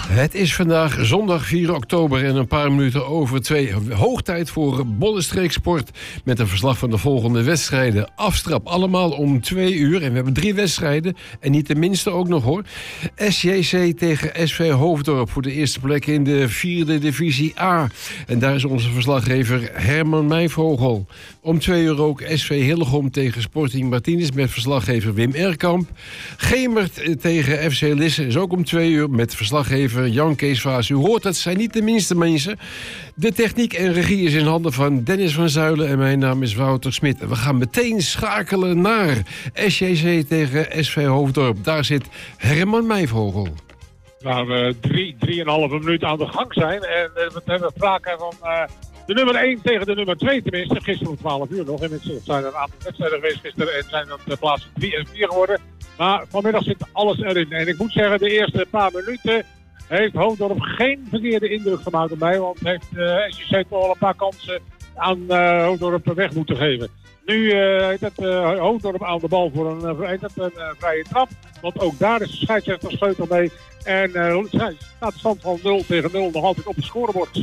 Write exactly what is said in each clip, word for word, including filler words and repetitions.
Het is vandaag zondag vier oktober en een paar minuten over twee. Hoog tijd voor Bollenstreek Sport met een verslag van de volgende wedstrijden. Afstrap allemaal om twee uur en we hebben drie wedstrijden. En niet de minste ook nog hoor. S J C tegen S V Hoofddorp voor de eerste plek in de vierde divisie A. En daar is onze verslaggever Herman Meijvogel. Om twee uur ook S V Hillegom tegen Sporting Martinez met verslaggever Wim Erkamp. Gemert tegen F C Lisse is ook om twee uur met verslaggever Jan Kees Vaas. U hoort, dat zijn niet de minste mensen. De techniek en regie is in handen van Dennis van Zuilen en mijn naam is Wouter Smit. We gaan meteen schakelen naar S J C tegen S V Hoofddorp. Daar zit Herman Meijvogel. Waar we drie, drieënhalve minuut aan de gang zijn. En uh, we hebben sprake van uh, de nummer één tegen de nummer twee tenminste. Gisteren om twaalf uur nog. Inmiddels zijn er een aantal wedstrijden geweest gisteren en zijn dan de plaatsen drie en vier geworden. Maar vanmiddag zit alles erin. En ik moet zeggen, de eerste paar minuten heeft Hoofddorp geen verkeerde indruk gemaakt op mij. Want heeft uh, S J C toch al een paar kansen aan uh, Hoofddorp weg moeten geven. Nu uh, heeft het uh, Hoofddorp aan de bal voor een, uh, het, een uh, vrije trap. Want ook daar is de scheidsrechter sleutel mee. En uh, staat de stand van nul tegen nul nog altijd op het scorebord.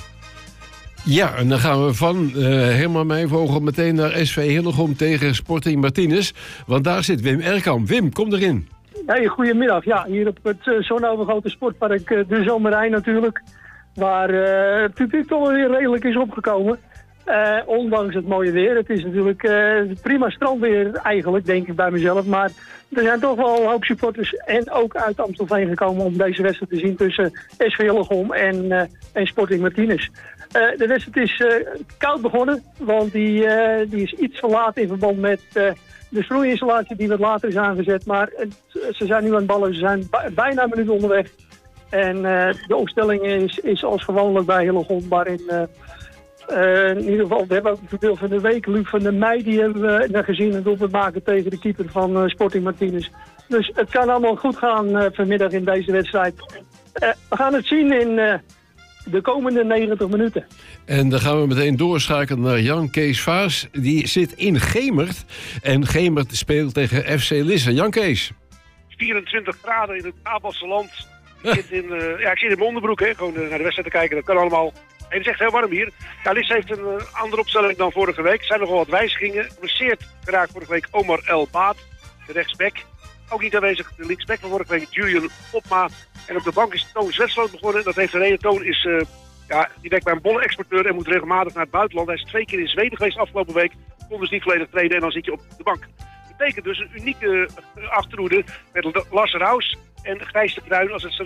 Ja, en dan gaan we van uh, Herman Meijvogel meteen naar S V Hillegom tegen Sporting Martinez. Want daar zit Wim Erkamp. Wim, kom erin. Hey, goedemiddag. Ja, hier op het uh, zonovergrote sportpark uh, De Zomerij natuurlijk. Waar uh, het publiek toch weer redelijk is opgekomen. Uh, ondanks het mooie weer. Het is natuurlijk uh, prima strandweer eigenlijk, denk ik bij mezelf. Maar er zijn toch wel een hoop supporters en ook uit Amstelveen gekomen om deze wedstrijd te zien tussen S V Hillegom en, uh, en Sporting Martinez. Uh, de wedstrijd is uh, koud begonnen, want die, uh, die is iets verlaat in verband met uh, de sproeiinstallatie die wat later is aangezet. Maar uh, ze zijn nu aan het ballen, ze zijn b- bijna een minuut onderweg. En uh, de opstelling is, is als gewoonlijk bij Hillegom, waarin uh, uh, in ieder geval, we hebben ook het voordeel van de week, Luc van der Meij, die hebben we uh, gezien, een doelpunt maken tegen de keeper van uh, Sporting Martinez. Dus het kan allemaal goed gaan uh, vanmiddag in deze wedstrijd. Uh, we gaan het zien in Uh, de komende negentig minuten. En dan gaan we meteen doorschakelen naar Jan Kees Vaas. Die zit in Gemert. En Gemert speelt tegen F C Lisse. Jan Kees. vierentwintig graden in het Apelse land. Ik zit in, uh, ja, ik zit in mijn onderbroek, hè. Gewoon uh, naar de wedstrijd te kijken. Dat kan allemaal. En het is echt heel warm hier. Ja, Lisse heeft een uh, andere opstelling dan vorige week. Er zijn nogal wat wijzigingen. Geblesseerd geraakt vorige week Omar El Baat, de rechtsback. Ook niet aanwezig de linksback van vorige week, Julian Opma. En op de bank is Toon Zwetsloot begonnen. Dat heeft een reden. Toon is, uh, ja, die werkt bij een bollenexporteur en moet regelmatig naar het buitenland. Hij is twee keer in Zweden geweest afgelopen week. Kon dus niet volledig treden en dan zit je op de bank. Dat betekent dus een unieke uh, achterhoede met Lars Raus en Gijs de Kruin als het